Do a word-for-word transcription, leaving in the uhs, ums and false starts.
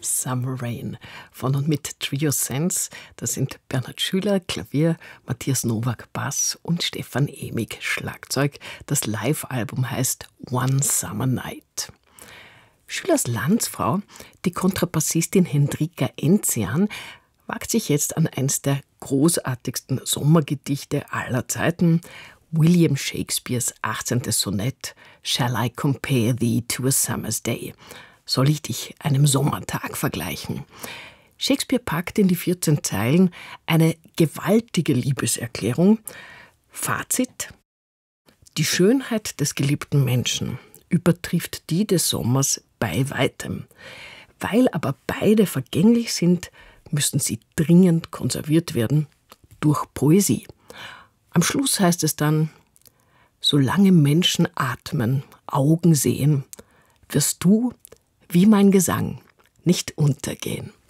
Summer Rain von und mit Trio Sense. Das sind Bernhard Schüler, Klavier, Matthias Nowak, Bass und Stefan Emig, Schlagzeug. Das Live-Album heißt One Summer Night. Schülers Landsfrau, die Kontrabassistin Hendrika Enzian, wagt sich jetzt an eins der großartigsten Sommergedichte aller Zeiten, William Shakespeares achtzehntes Sonett Shall I compare thee to a summer's day? Soll ich dich einem Sommertag vergleichen? Shakespeare packt in die vierzehn Zeilen eine gewaltige Liebeserklärung. Fazit: Die Schönheit des geliebten Menschen übertrifft die des Sommers bei weitem. Weil aber beide vergänglich sind, müssen sie dringend konserviert werden durch Poesie. Am Schluss heißt es dann: Solange Menschen atmen, Augen sehen, wirst du, wie mein Gesang, nicht untergehen.